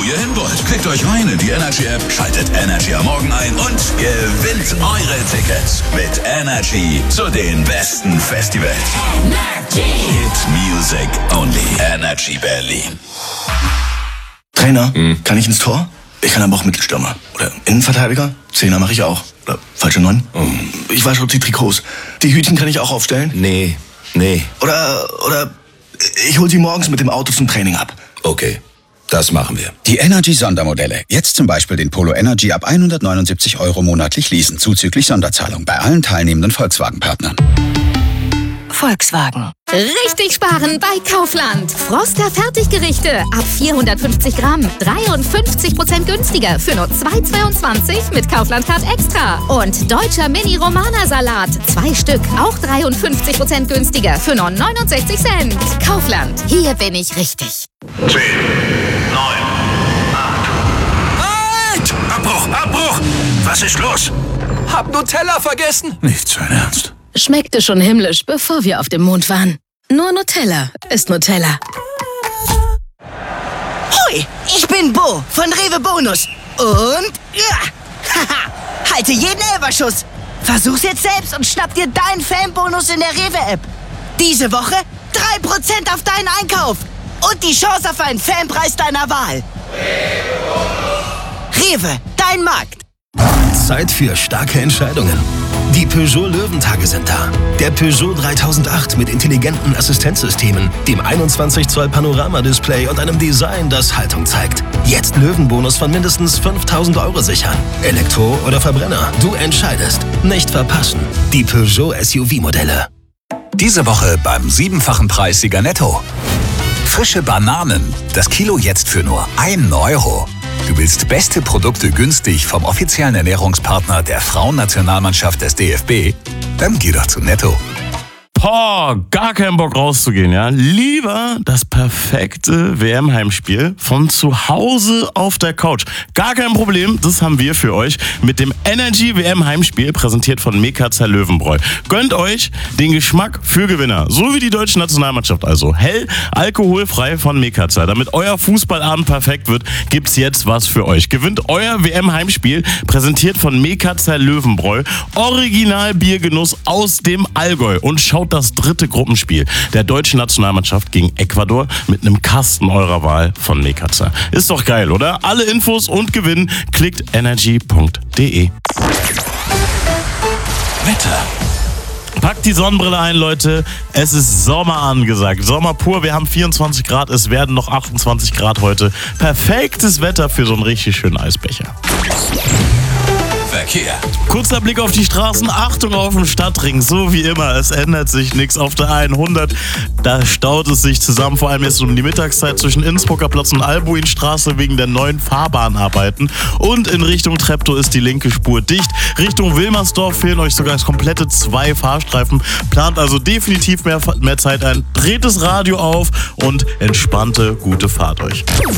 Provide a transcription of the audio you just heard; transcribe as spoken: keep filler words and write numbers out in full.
ihr hin wollt. Klickt euch rein in die Energy App, schaltet Energy am Morgen ein und gewinnt eure Tickets mit Energy zu den besten Festivals. Energy. Hit Music Only. Energy Berlin. Trainer, hm. kann ich ins Tor? Ich kann aber auch Mittelstürmer. Oder Innenverteidiger? Zehner mache ich auch. Oder falsche Neun? Oh. Ich wasche auch die Trikots. Die Hütchen kann ich auch aufstellen? Nee, nee. Oder, oder ich hol sie morgens mit dem Auto zum Training ab. Okay, das machen wir. Die Energy-Sondermodelle. Jetzt zum Beispiel den Polo Energy ab hundertneunundsiebzig Euro monatlich leasen, zuzüglich Sonderzahlung bei allen teilnehmenden Volkswagen-Partnern. Volkswagen. Richtig sparen bei Kaufland. Froster Fertiggerichte ab vierhundertfünfzig Gramm. dreiundfünfzig Prozent günstiger für nur zwei Euro zweiundzwanzig mit Kaufland Card Extra. Und deutscher Mini-Romana-Salat. Zwei Stück, auch dreiundfünfzig Prozent günstiger für nur neunundsechzig Cent. Kaufland. Hier bin ich richtig. zehn, neun, acht. Halt! Abbruch, Abbruch! Was ist los? Hab Nutella vergessen. Nicht sein Ernst. Schmeckte schon himmlisch, bevor wir auf dem Mond waren. Nur Nutella ist Nutella. Hoi, ich bin Bo von Rewe Bonus. Und ja, haha, halte jeden Elberschuss. Versuch's jetzt selbst und schnapp dir deinen Fanbonus in der Rewe-App. Diese Woche drei Prozent auf deinen Einkauf. Und die Chance auf einen Fanpreis deiner Wahl. Rewe, dein Markt. Zeit für starke Entscheidungen. Die Peugeot Löwentage sind da. Der Peugeot dreitausendacht mit intelligenten Assistenzsystemen, dem einundzwanzig Zoll Panoramadisplay und einem Design, das Haltung zeigt. Jetzt Löwenbonus von mindestens fünftausend Euro sichern. Elektro oder Verbrenner, du entscheidest. Nicht verpassen. Die Peugeot S U V-Modelle. Diese Woche beim siebenfachen Preissieger Netto. Frische Bananen. Das Kilo jetzt für nur einen Euro. Du willst beste Produkte günstig vom offiziellen Ernährungspartner der Frauennationalmannschaft des D F B? Dann geh doch zu Netto. Boah, gar keinen Bock rauszugehen, ja. Lieber das perfekte W M-Heimspiel von zu Hause auf der Couch. Gar kein Problem, das haben wir für euch mit dem Energy W M-Heimspiel, präsentiert von Mekatzer Löwenbräu. Gönnt euch den Geschmack für Gewinner, so wie die deutsche Nationalmannschaft also. Hell, alkoholfrei von Mekatzer. Damit euer Fußballabend perfekt wird, gibt's jetzt was für euch. Gewinnt euer W M-Heimspiel, präsentiert von Mekatzer Löwenbräu. Original Biergenuss aus dem Allgäu. Und schaut das dritte Gruppenspiel der deutschen Nationalmannschaft gegen Ecuador mit einem Kasten eurer Wahl von Mekatzer. Ist doch geil, oder? Alle Infos und Gewinn klickt energy punkt de. Wetter. Packt die Sonnenbrille ein, Leute. Es ist Sommer angesagt. Sommer pur. Wir haben vierundzwanzig Grad. Es werden noch achtundzwanzig Grad heute. Perfektes Wetter für so einen richtig schönen Eisbecher. Verkehr. Kurzer Blick auf die Straßen. Achtung auf den Stadtring. So wie immer. Es ändert sich nichts. Auf der hundert, da staut es sich zusammen. Vor allem jetzt um die Mittagszeit zwischen Innsbrucker Platz und Albuinstraße wegen der neuen Fahrbahnarbeiten. Und in Richtung Treptow ist die linke Spur dicht. Richtung Wilmersdorf fehlen euch sogar das komplette zwei Fahrstreifen. Plant also definitiv mehr, mehr Zeit ein. Dreht das Radio auf und entspannte, gute Fahrt euch.